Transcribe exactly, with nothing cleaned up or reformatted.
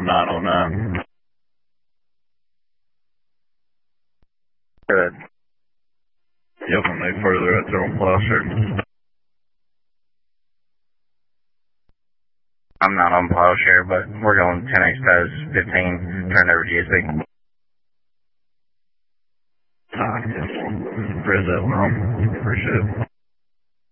nine oh nine. Good. Yep, when they further out there on Plowshare. I'm not on Plowshare, but we're going ten X Pez fifteen, turn over G S B. Ah, yes. Read that wrong. Appreciate it.